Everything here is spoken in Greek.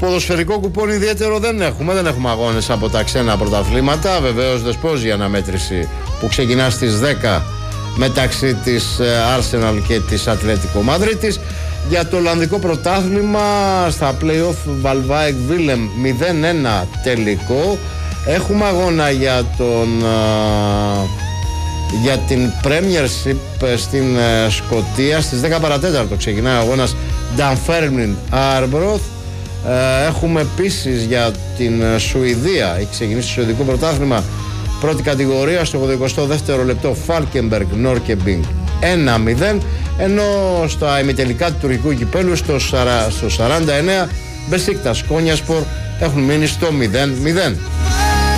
Ποδοσφαιρικό κουπόν ιδιαίτερο δεν έχουμε αγώνες από τα ξένα πρωταθλήματα. Βεβαίως δεσπόζει η αναμέτρηση που ξεκινά στις 10 μεταξύ της Arsenal και της Ατλέτικο Μαδρίτης. Για το Ολλανδικό πρωτάθλημα στα play-off Βαλβάεκ Βίλεμ 0-1 τελικό. Έχουμε αγώνα για την Premiership στην Σκωτία. Στις 10 παρατέταρτο ξεκινάει ο αγώνας Dunfermline Arbroath. Έχουμε επίσης για την Σουηδία, έχει ξεκινήσει το Σουηδικό πρωτάθλημα πρώτη κατηγορία, στο 82ο λεπτό Falkenberg Norrköping 1-0, ενώ στα ημιτελικά του τουρκικού κυπέλου στο 49 Besiktas Konyaspor έχουν μείνει στο 0-0.